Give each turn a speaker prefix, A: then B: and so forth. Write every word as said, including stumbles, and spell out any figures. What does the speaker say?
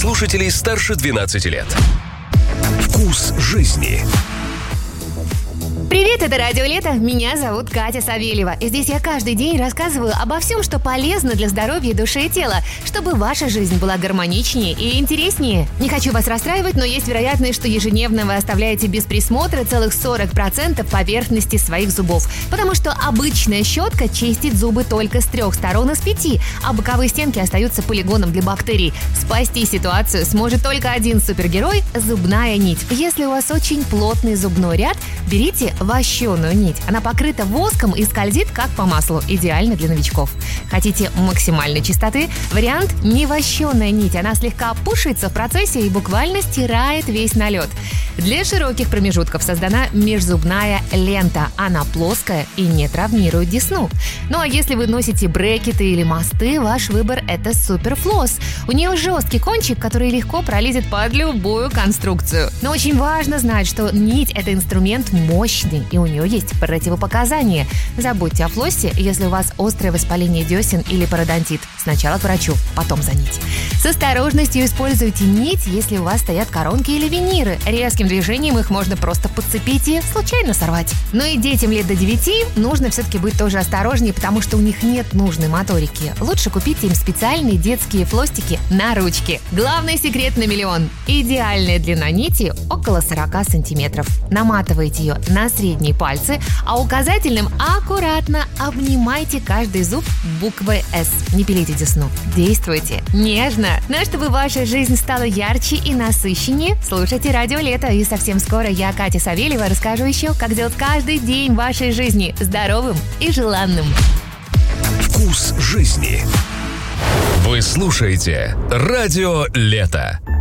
A: слушателей старше двенадцати лет. Вкус жизни.
B: Привет, это Радио Лето. Меня зовут Катя Савельева. И здесь я каждый день рассказываю обо всем, что полезно для здоровья души и тела, чтобы ваша жизнь была гармоничнее и интереснее. Не хочу вас расстраивать, но есть вероятность, что ежедневно вы оставляете без присмотра целых сорок процентов поверхности своих зубов. Потому что обычная щетка чистит зубы только с трех сторон из пяти, а боковые стенки остаются полигоном для бактерий. Спасти ситуацию сможет только один супергерой – зубная нить. Если у вас очень плотный зубной ряд, берите вощеную нить. Она покрыта воском и скользит как по маслу. Идеально для новичков. Хотите максимальной чистоты? Вариант не вощеная нить. Она слегка пушится в процессе и буквально стирает весь налет. Для широких промежутков создана межзубная лента. Она плоская и не травмирует десну. Ну а если вы носите брекеты или мосты, ваш выбор – это суперфлосс. У нее жесткий кончик, который легко пролезет под любую конструкцию. Но очень важно знать, что нить – это инструмент мощный, и у нее есть противопоказания. Забудьте о флоссе, если у вас острое воспаление десен или пародонтит. Сначала к врачу, потом за нить. С осторожностью используйте нить, если у вас стоят коронки или виниры. Резким движением их можно просто подцепить и случайно сорвать. Но и детям лет до девяти нужно все-таки быть тоже осторожнее, потому что у них нет нужной моторики. Лучше купите им специальные детские флостики на ручке. Главный секрет на миллион. Идеальная длина нити около сорок сантиметров. Наматывайте ее на средние пальцы, а указательным аккуратно обнимайте каждый зуб буквой «С». Не пилите десну. Действуйте нежно. Но чтобы ваша жизнь стала ярче и насыщеннее, слушайте Радио Лето. И совсем скоро я, Катя Савельева, расскажу еще, как делать каждый день вашей жизни здоровым и желанным.
A: Вкус жизни. Вы слушаете Радио Лето.